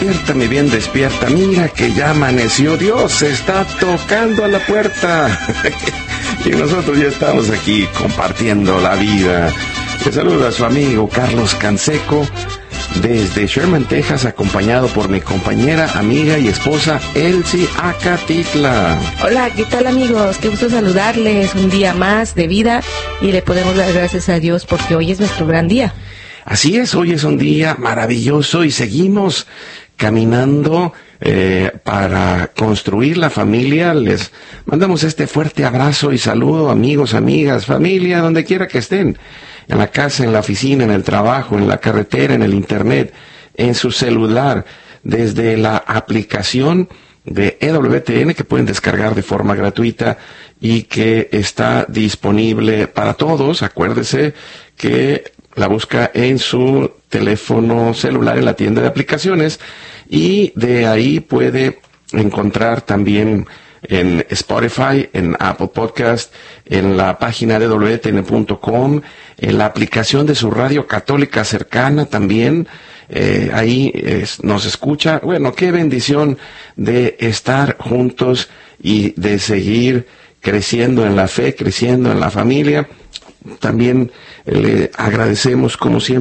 Despierta, mi bien, despierta. Mira que ya amaneció. Dios está tocando a la puerta. Y nosotros ya estamos aquí compartiendo la vida. Le saluda a su amigo Carlos Canseco desde Sherman, Texas, acompañado por mi compañera, amiga y esposa Elsie Acatitla. Hola, ¿qué tal, amigos? Qué gusto saludarles, un día más de vida, y le podemos dar gracias a Dios porque hoy es nuestro gran día. Así es, hoy es un día maravilloso y seguimos caminando para construir la familia. Les mandamos este fuerte abrazo y saludo, amigos, amigas, familia, donde quiera que estén, en la casa, en la oficina, en el trabajo, en la carretera, en el internet, en su celular, desde la aplicación de EWTN que pueden descargar de forma gratuita y que está disponible para todos. Acuérdese que la busca en su teléfono celular en la tienda de aplicaciones y de ahí puede encontrar también en Spotify, en Apple Podcast, en la página de wtn.com, en la aplicación de su radio católica cercana también. Ahí nos escucha. Bueno, qué bendición de estar juntos y de seguir creciendo en la fe, creciendo en la familia. También le agradecemos, como siempre,